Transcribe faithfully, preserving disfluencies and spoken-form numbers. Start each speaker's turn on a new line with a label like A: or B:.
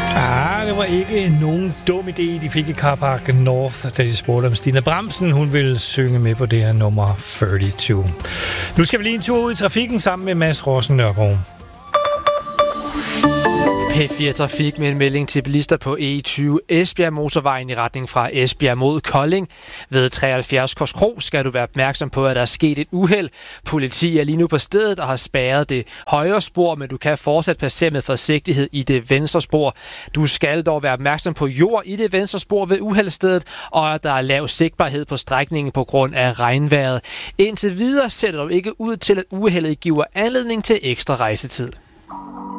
A: Ah, det var ikke nogen dum idé, de fik i Carpark North, da de spurgte om Stine Bramsen. Hun ville synge med på det her nummer treogfyrre. Nu skal vi lige en tur ud i trafikken sammen med Mads Rossen Nørgaard.
B: P fire Trafik med en melding til bilister på E tyve Esbjerg motorvejen i retning fra Esbjerg mod Kolding. Ved treoghalvfjerds Korskro skal du være opmærksom på, at der er sket et uheld. Politi er lige nu på stedet og har spærret det højre spor, men du kan fortsat passere med forsigtighed i det venstre spor. Du skal dog være opmærksom på jord i det venstre spor ved uheldsstedet, og at der er lav sigtbarhed på strækningen på grund af regnvejret. Indtil videre ser det dog ikke ud til, at uheldet giver anledning til ekstra rejsetid.